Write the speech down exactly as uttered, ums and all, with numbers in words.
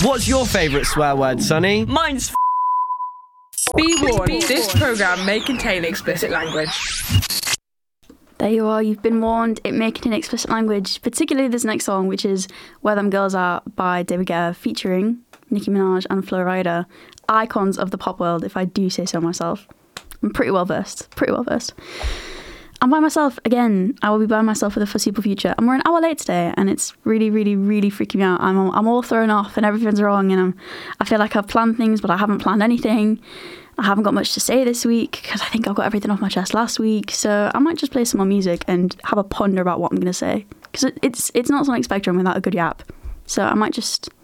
What's your favourite swear word, Sonny? Mine's f- Be warned, this programme may contain explicit language. There you are, you've been warned. It may contain explicit language, particularly this next song, which is Where Them Girls Are by David Guetta, featuring Nicki Minaj and Flo Rida, icons of the pop world, if I do say so myself. I'm pretty well versed, pretty well versed. I'm by myself again. I will be by myself for the foreseeable future. And we're an hour late today, and it's really, really, really freaking me out. I'm all, I'm all thrown off, and everything's wrong, and I'm, I feel like I've planned things, but I haven't planned anything. I haven't got much to say this week because I think I got everything off my chest last week. So I might just play some more music and have a ponder about what I'm going to say, because it, it's it's not Sonic Spectrum without a good yap. So I might just